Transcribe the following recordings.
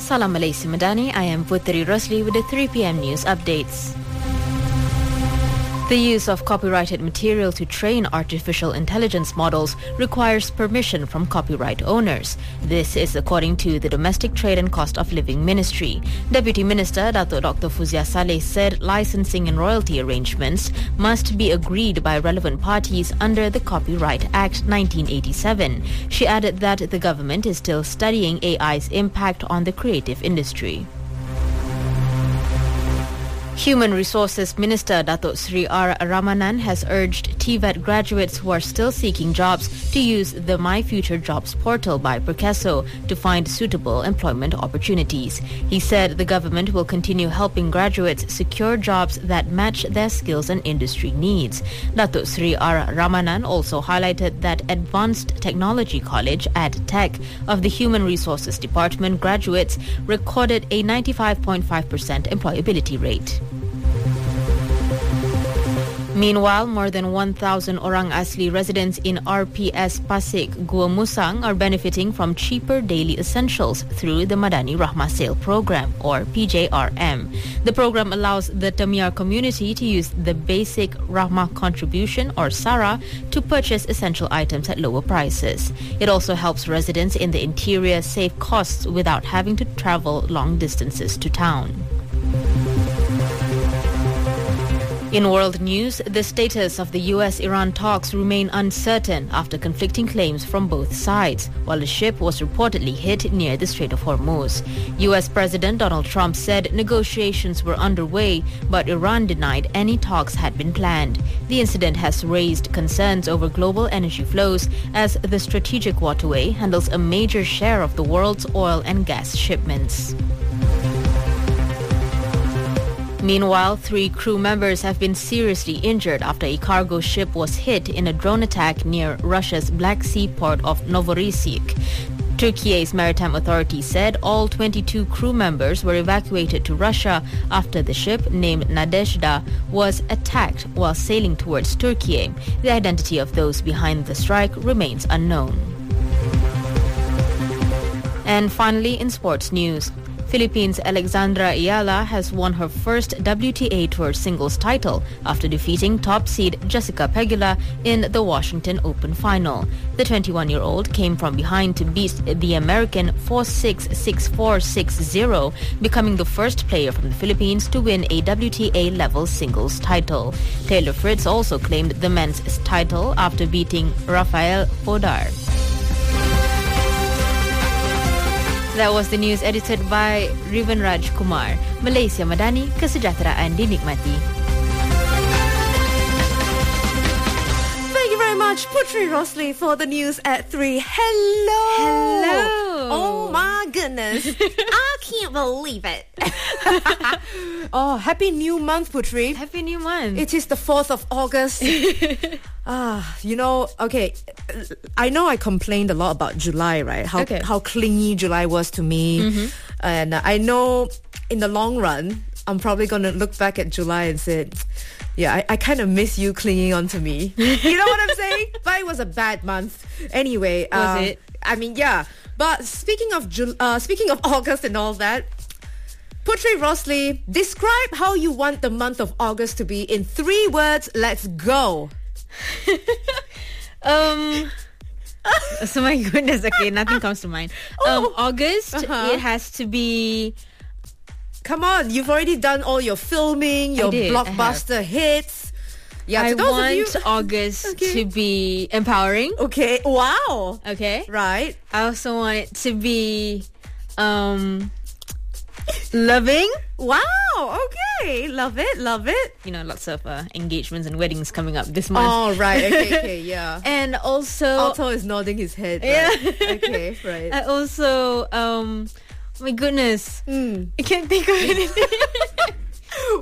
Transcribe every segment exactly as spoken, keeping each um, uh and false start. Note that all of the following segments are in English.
Salam Malaysia Madani. I am Putri Rosli with the three p.m. news updates. The use of copyrighted material to train artificial intelligence models requires permission from copyright owners. This is according to the Domestic Trade and Cost of Living Ministry. Deputy Minister Dato' Doctor Fuzia Saleh said licensing and royalty arrangements must be agreed by relevant parties under the Copyright Act nineteen eighty-seven. She added that the government is still studying A I's impact on the creative industry. Human Resources Minister Datuk Sri R. Ramanan has urged T V E T graduates who are still seeking jobs to use the My Future Jobs portal by Perkeso to find suitable employment opportunities. He said the government will continue helping graduates secure jobs that match their skills and industry needs. Datuk Sri R. Ramanan also highlighted that Advanced Technology College AdTech of the Human Resources Department graduates recorded a ninety-five point five percent employability rate. Meanwhile, more than one thousand Orang Asli residents in R P S Pasik, Gua Musang are benefiting from cheaper daily essentials through the Madani Rahmah Sale Program, or P J R M. The program allows the Tamiar community to use the Basic Rahmah Contribution, or SARA, to purchase essential items at lower prices. It also helps residents in the interior save costs without having to travel long distances to town. In world news, the status of the U S Iran talks remain uncertain after conflicting claims from both sides, while a ship was reportedly hit near the Strait of Hormuz. U S President Donald Trump said negotiations were underway, but Iran denied any talks had been planned. The incident has raised concerns over global energy flows as the strategic waterway handles a major share of the world's oil and gas shipments. Meanwhile, three crew members have been seriously injured after a cargo ship was hit in a drone attack near Russia's Black Sea port of Novorossiysk. Turkey's maritime authority said all twenty-two crew members were evacuated to Russia after the ship, named Nadezhda, was attacked while sailing towards Turkey. The identity of those behind the strike remains unknown. And finally, in sports news, Philippines' Alexandra Ayala has won her first W T A Tour singles title after defeating top seed Jessica Pegula in the Washington Open final. The twenty-one-year-old came from behind to beat the American four six, six four, six zero, becoming the first player from the Philippines to win a W T A-level singles title. Taylor Fritz also claimed the men's title after beating Rafael Podar. That was the news edited by Rivan Raj Kumar. Malaysia Madani, kesejahteraan dinikmati. Thank you very much, Putri Rosli, for the news at three. Hello. Hello. Oh my goodness. I can't believe it. Oh, happy new month, Putri. Happy new month. It is the fourth of August. Ah, you know, okay, I know I complained a lot about July, right? How okay. how clingy July was to me. Mm-hmm. And I know in the long run, I'm probably going to look back at July and say, yeah, I, I kind of miss you clinging on to me. You know what I'm saying? But it was a bad month. Anyway. Was um, it? I mean, yeah. But speaking of Ju- uh, speaking of August and all that, Putri Rosli, describe how you want the month of August to be in three words. Let's go. um so my goodness, okay, nothing comes to mind. um Oh. August, Uh-huh. it has to be, Come on, you've already done all your filming, your did, I blockbuster hits. Yeah, I to those want of you, August Okay. to be empowering. okay, wow, Okay, right, I also want it to be um loving. wow, okay, love it, love it. You know, lots of uh, engagements and weddings coming up this month. Oh, right, okay, okay, yeah. And also, Alto is nodding his head. Right? Yeah. Okay, right. I also, um, my goodness, Mm. I can't think of anything.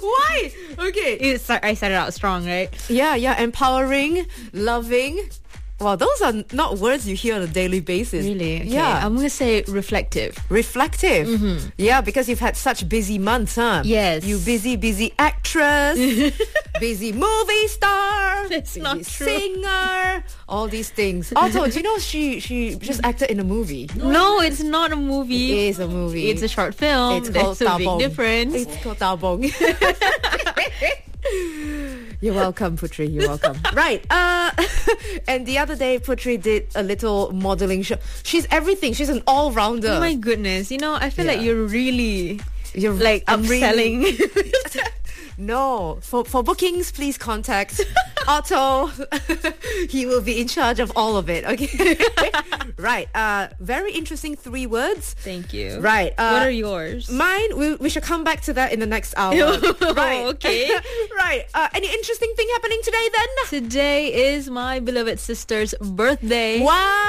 Why? Okay. It start, I started out strong, right? Yeah, yeah, empowering, loving. Well, those are not words you hear on a daily basis. Really? Okay. Yeah. I'm going to say reflective. Reflective. Mm-hmm. Yeah, because you've had such busy months, huh? Yes. You busy, busy actress, busy movie star, That's busy not true. singer, all these things. Also, do you know she she just acted in a movie? No, it's not a movie. It is a movie. It's a short film. It's called There's a big Tabong. difference. It's called Tabong. You're welcome, Putri. You're welcome. Right. Uh, and the other day, Putri did a little modeling show. She's everything. She's an all-rounder. Oh my goodness. You know, I feel Yeah. like you're really You're like I'm upselling. really- No. For for bookings, please contact Otto. He will be in charge of all of it. Okay. Right. Uh, very interesting three words. Thank you. Right. Uh, What are yours? Mine, we, we should come back to that in the next hour. Right. Okay. Right. Uh, any interesting thing happening today then? Today is my beloved sister's birthday. Wow.